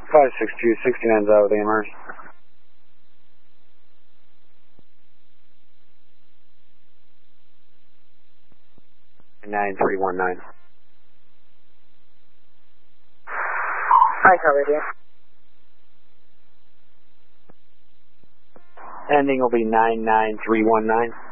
562, 69's out with Amherst. Nine 319. Hi, car radio. Ending will be 99319.